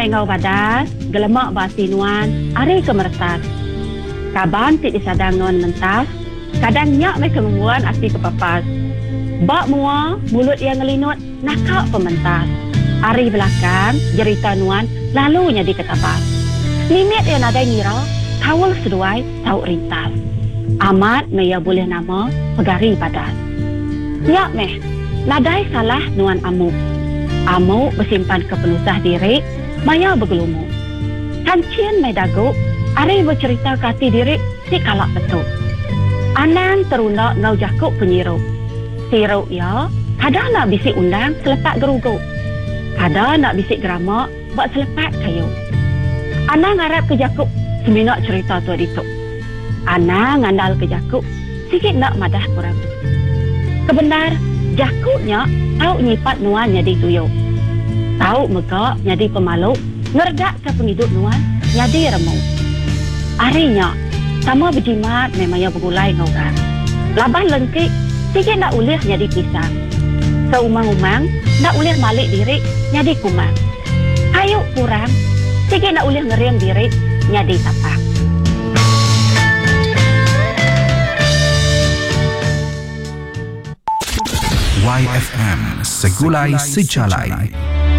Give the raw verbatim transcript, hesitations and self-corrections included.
mengau badas, gelemak basinuan, are kemertas. Kaban ti disadang nuan mentas, kadang nyak me kemuan api kepapas. Bak mua, mulut yang ngelinut, nakak pementas. Ari belakang, jerita nuan, lalunya diketapas. Limit yang ada ngira, kawal seduai, tahu rintas. Amat me ya boleh nama, pegari badas. Ya meh, nadai salah nuan amuk. Amuk bersimpan kepenusah diri, maya bergelumuk. Kancian me daguk, Ari bercerita kati diri si kalak betul. Anang terundak ngau jakuk penyirup. Sirup ya, kadang nak bisik undang selepak geruguk. Kadang nak bisik geramak buat selepak kayu. Anang harap ke jakuk seminak cerita tu dituk. Anang ngandal ke jakuk sikit nak madah kurang. Kebenar, jakuknya tahu nyipat nuan jadi tuyuk. Tahu megak jadi pemaluk, ngerdak ke penghidup nuan jadi remuk. Arinya, sama berjimat memangnya bergulai ngauran. Labah lengkik, sikit nak ulih jadi pisang. Seumang-umang, nak ulih malik diri, jadi kumang. Hayuk kurang, sikit nak ulih ngeriam diri, jadi tapak. Y F M Segulai Sejalai.